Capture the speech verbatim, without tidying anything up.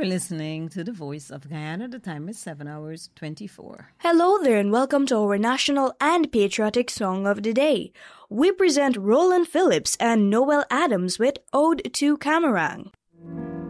You're listening to the Voice of Guyana. The time is seven hours twenty-four. Hello there and welcome to our national and patriotic song of the day. We present Roland Phillips and Noel Adams with Ode to Camarang.